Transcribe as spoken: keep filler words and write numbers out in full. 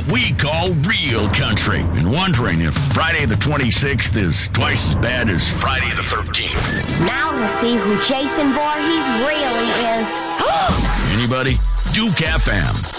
what we call real country, and wondering if Friday the twenty-sixth is twice as bad as Friday the thirteenth. Now to see who Jason Voorhees really is. Anybody? Duke F M.